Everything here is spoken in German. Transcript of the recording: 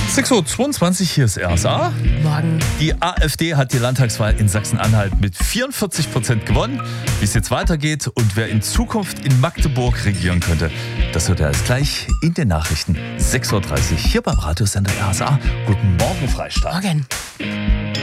6:22 Uhr, hier ist RSA. Morgen. Die AfD hat die Landtagswahl in Sachsen-Anhalt mit 44% gewonnen. Wie es jetzt weitergeht und wer in Zukunft in Magdeburg regieren könnte, das hört ihr erst gleich in den Nachrichten. 6:30 Uhr hier beim Radiosender RSA. Guten Morgen, Freistaat. Morgen.